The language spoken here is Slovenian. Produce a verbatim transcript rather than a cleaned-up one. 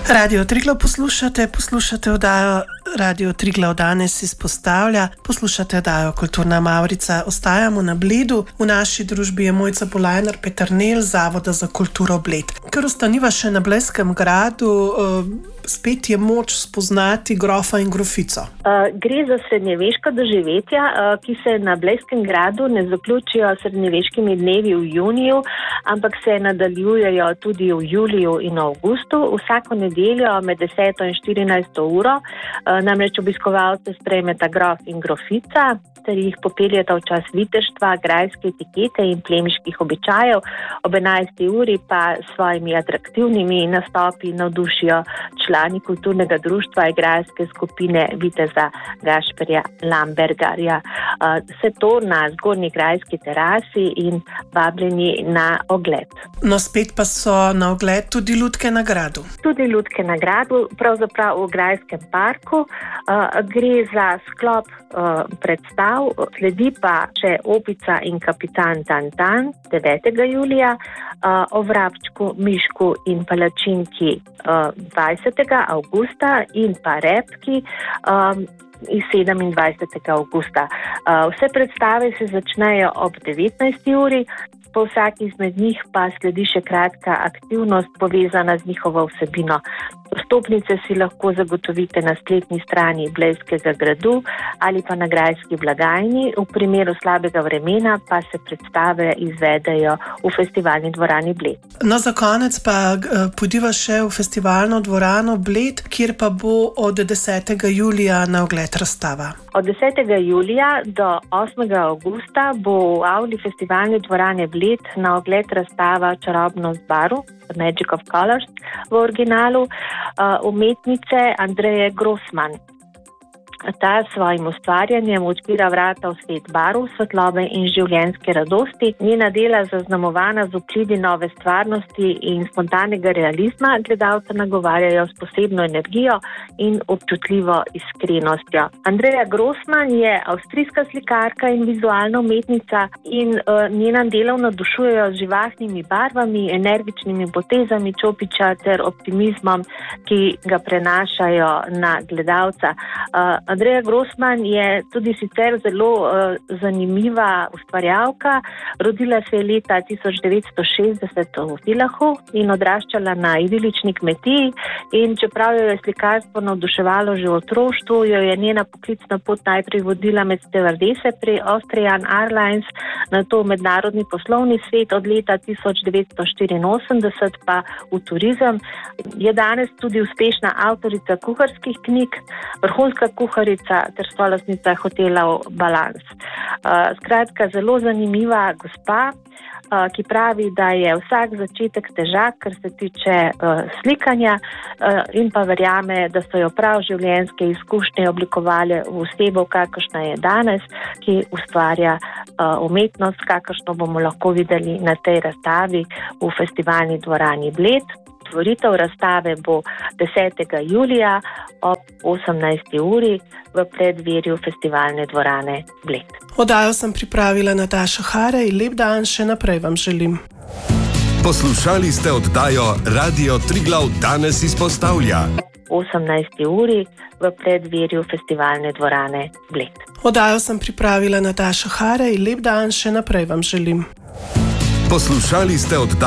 Radio Triglav poslušate, poslušate oddajo Radio Triglav danes izpostavlja, poslušate oddajo Kulturna Mavrica. Ostajamo na Bledu, v naši družbi je Mojca Polajnar Peternelj, Zavoda za kulturo Bled. Ker ostaniva še na Blejskem gradu, spet je moč spoznati grofa in grofico. Uh, gre za srednjeveška doživetja, uh, ki se na Blejskem gradu ne zaključijo s srednjeveškimi dnevi v juniju, ampak se nadaljujejo tudi v juliju in avgustu. Vsako nedeljo med deseto in štirinajsto uro uh, namreč obiskovalce sprejmeta grof in grofica, ter jih popeljeta v čas viteštva, grajske etikete in plemiških običajev. Ob enajsti uri pa s svojimi atraktivnimi nastopi navdušijo člani kulturnega društva igralske skupine viteza Gašperja Lambergarja. Vse to na zgornji grajski terasi in vabljeni na ogled. No, spet pa so na ogled tudi lutke na gradu. Tudi lutke na gradu, pravzaprav v grajskem parku. Gre za sklop predstav, sledi pa še Opica in kapitan Tantan devetega julija, o Vrabčku, Mišku in palačinki dvajsetega avgusta in pa Repki iz sedemindvajsetega avgusta. Vse predstave se začnejo ob devetnajsti uri, po vsaki izmed njih pa sledi še kratka aktivnost povezana z njihovo vsebino. Vstopnice si lahko zagotovite na spletni strani Blejskega gradu ali pa na grajski blagajni. V primeru slabega vremena pa se predstave izvedejo v festivalni dvorani Bled. No, za konec pa pojdiva še v festivalno dvorano Bled, kjer pa bo od desetega julija na ogled razstava. Od desetega julija do osmega avgusta bo v avli festivalne dvorane Bled na ogled razstava Čarobnost barv, Magic of Colors v originalu, umetnice Andreje Grossman. Ta s svojim ustvarjanjem odpira vrata v svet barv, svetlobe in življenjske radosti. Njena dela, zaznamovana z vplivi nove stvarnosti in spontanega realizma, gledalca nagovarjajo s posebno energijo in občutljivo iskrenostjo. Andreja Grossman je avstrijska slikarka in vizualna umetnica in uh, njena dela navdušujejo z živahnimi barvami, energičnimi potezami čopiča ter optimizmom, ki ga prenašajo na gledalca. Uh, Andreja Grossman je tudi sicer zelo uh, zanimiva ustvarjalka. Rodila se je leta tisoč devetsto šestdeset v Vilahu in odraščala na idilični kmetiji. In čeprav jo je slikarstvo navduševalo že v otroštvu, jo je njena poklicna pot najprej vodila med stevardese pri Austrian Airlines, nato v mednarodni poslovni svet, od leta tisoč devetsto štiriinosemdeset pa v turizem. Je danes tudi uspešna avtorica kuharskih knjig, vrhunska kuharica ter solastnica hotelov Balans. Uh, skratka, zelo zanimiva gospa, uh, ki pravi, da je vsak začetek težak, kar se tiče uh, slikanja uh, in pa verjame, da so jo prav življenjske izkušnje oblikovale v osebo, kakršna je danes, ki ustvarja uh, umetnost, kakršno bomo lahko videli na tej razstavi v festivalni dvorani Bled. Otvoritev razstave bo desetega julija ob osemnajsti uri v predverju festivalne dvorane Bled. Oddajo sem pripravila Nataša Harej, lep dan še naprej vam želim. Poslušali ste oddajo Radio Triglav danes izpostavlja. osemnajsti uri v predverju festivalne dvorane Bled. Oddajo sem pripravila Nataša Harej, lep dan še naprej vam želim. Poslušali ste oddajo